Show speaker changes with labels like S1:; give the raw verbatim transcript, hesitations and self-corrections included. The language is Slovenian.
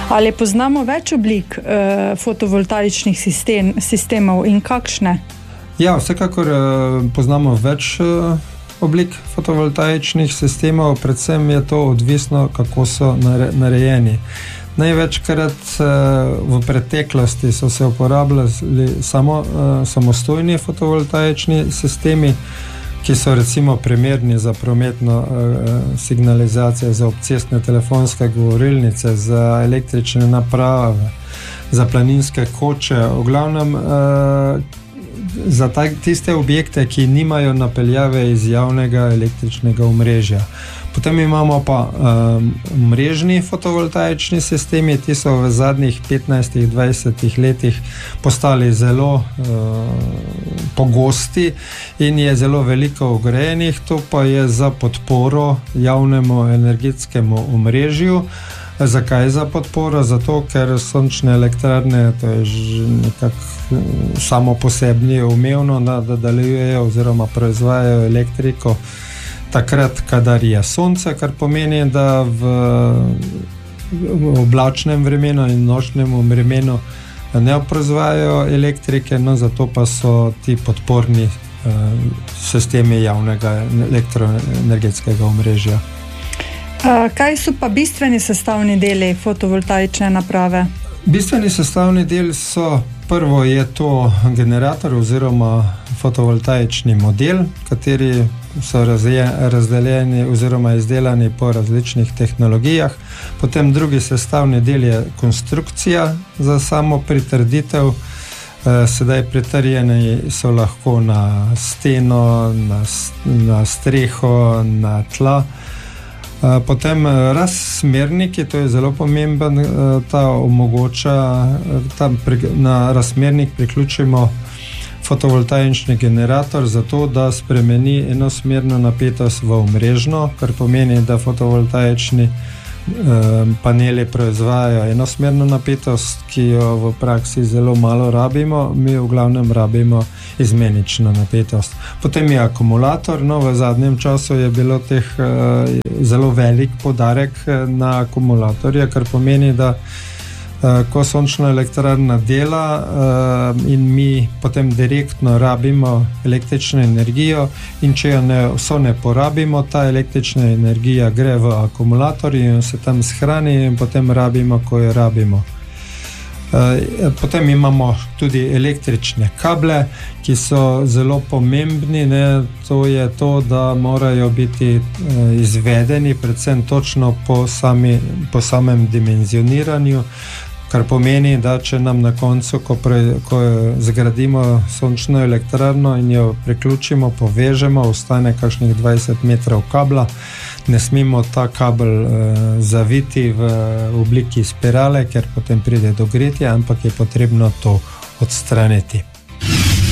S1: Ali poznamo več oblik uh, fotovoltaičnih sistem, sistemov in kakšne?
S2: Ja, vsekakor uh, poznamo več uh, oblik fotovoltaičnih sistemov, predvsem je to odvisno, kako so nare, narejeni. Največkrat uh, v preteklosti so se uporabljali samo uh, samostojni fotovoltaični sistemi, ki so recimo primerni za prometno uh, signalizacijo, za obcestne telefonske govorilnice, za električne naprave, za planinske koče, v glavnem uh, za ta, tiste objekte, ki nimajo napeljave iz javnega električnega omrežja. Potem imamo pa um, mrežni fotovoltaični sistemi, ti so v zadnjih petnajstih do dvajsetih letih postali zelo uh, pogosti in je zelo veliko vgrajenih, to pa je za podporo javnemu energetskemu omrežju. Zakaj za podporo? Zato, ker sončne elektrarne, to je že nekako samo posebni umevno, da delujejo oziroma proizvajajo elektriko takrat, kadar je sonce, kar pomeni, da v, v oblačnem vremenu in nočnem vremenu ne proizvajajo elektrike, no zato pa so ti podporni uh, sistemi javnega elektroenergetskega omrežja.
S1: Uh, kaj so pa bistveni sestavni deli fotovoltaične naprave?
S2: Bistveni sestavni del so, prvo je to generator oziroma fotovoltaični model, kateri so razdeljeni oziroma izdelani po različnih tehnologijah. Potem drugi sestavni del je konstrukcija za samo pritrditev. Sedaj pritrjeni so lahko na steno, na, na streho, na tla. Potem razsmerniki, to je zelo pomemben, ta omogoča, tam na razsmernik priključimo fotovoltaični generator zato, da spremeni enosmerno napetost v omrežno, kar pomeni, da fotovoltaični eh, paneli proizvajajo enosmerno napetost, ki jo v praksi zelo malo rabimo, mi v glavnem rabimo izmenično napetost. Potem je akumulator, no v zadnjem času je bilo teh eh, zelo velik poudarek na akumulatorje, kar pomeni, da ko sončna elektrarna dela in mi potem direktno rabimo električno energijo in če jo ne, vso ne porabimo, ta električna energija gre v akumulator in se tam shrani in potem rabimo, ko jo rabimo. Potem imamo tudi električne kable, ki so zelo pomembni, ne? To je to, da morajo biti izvedeni predvsem točno po, sami, po samem dimenzioniranju, kar pomeni, da če nam na koncu, ko, pre, ko zgradimo sončno elektrarno in jo priključimo, povežemo, ostane kakšnih dvajset metrov kabla, ne smemo ta kabel eh, zaviti v obliki spirale, ker potem pride do gretja, ampak je potrebno to odstraniti.